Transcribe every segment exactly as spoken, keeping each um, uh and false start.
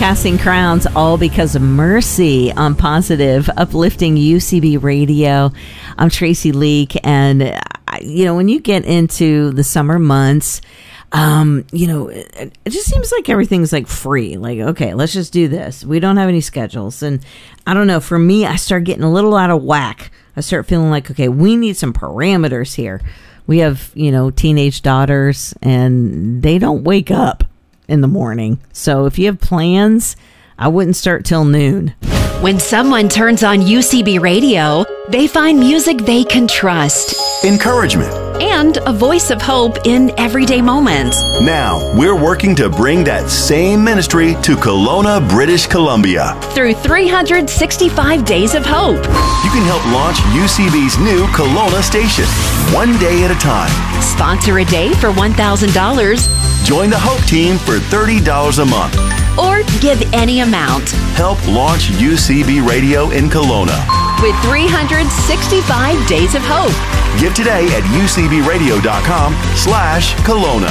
Casting Crowns, all because of Mercy on Positive, uplifting U C B Radio. I'm Tracy Leak, and, you know, when you get into the summer months, um, you know, it, it just seems like everything's like free. Like, okay, let's just do this. We don't have any schedules. And I don't know, for me, I start getting a little out of whack. I start feeling like, okay, we need some parameters here. We have, you know, teenage daughters, and they don't wake up in the morning. So if you have plans, I wouldn't start till noon. When someone turns on U C B Radio, they find music they can trust, encouragement, and a voice of hope in everyday moments. Now, we're working to bring that same ministry to Kelowna, British Columbia. Through three hundred sixty-five Days of Hope. You can help launch U C B's new Kelowna station, one day at a time. Sponsor a day for one thousand dollars. Join the Hope Team for thirty dollars a month. Or give any amount. Help launch U C B Radio in Kelowna. With three hundred sixty-five Days of Hope. Give today at ucbradio.com slash Kelowna.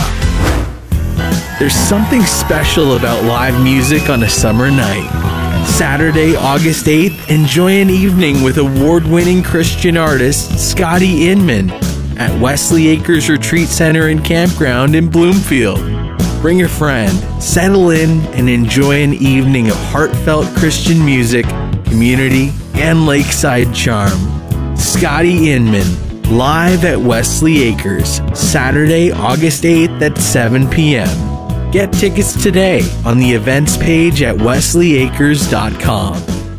There's something special about live music on a summer night. Saturday, August eighth, enjoy an evening with award-winning Christian artist Scotty Inman at Wesley Acres Retreat Center and Campground in Bloomfield. Bring a friend, settle in, and enjoy an evening of heartfelt Christian music, community, and lakeside charm. Scotty Inman, live at Wesley Acres, Saturday, August eighth at seven p.m. Get tickets today on the events page at wesley acres dot com.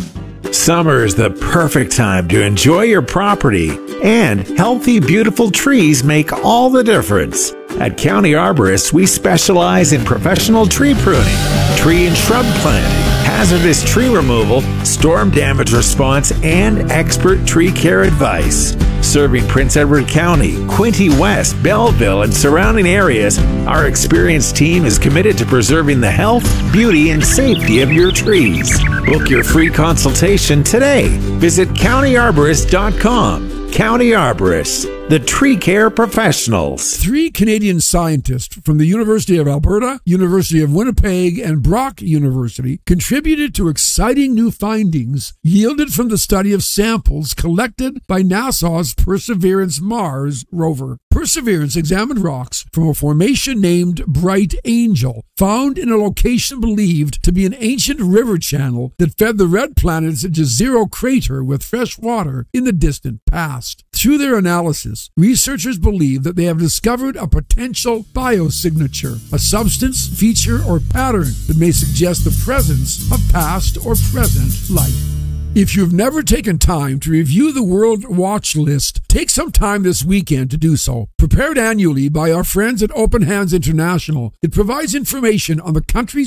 Summer is the perfect time to enjoy your property, and healthy, beautiful trees make all the difference. At County Arborists, we specialize in professional tree pruning, tree and shrub planting, hazardous tree removal, storm damage response, and expert tree care advice. Serving Prince Edward County, Quinte West, Belleville, and surrounding areas, our experienced team is committed to preserving the health, beauty, and safety of your trees. Book your free consultation today. Visit county arborist dot com. County Arborists, the tree care professionals. Three Canadian scientists from the University of Alberta, University of Winnipeg, and Brock University contributed to exciting new findings yielded from the study of samples collected by NASA's Perseverance Mars rover. Perseverance examined rocks from a formation named Bright Angel, found in a location believed to be an ancient river channel that fed the red planet's Jezero crater with fresh water in the distant past. Through their analysis, researchers believe that they have discovered a potential biosignature, a substance, feature, or pattern that may suggest the presence of past or present life. If you've never taken time to review the World Watch List, take some time this weekend to do so. Prepared annually by our friends at Open Hands International, it provides information on the countries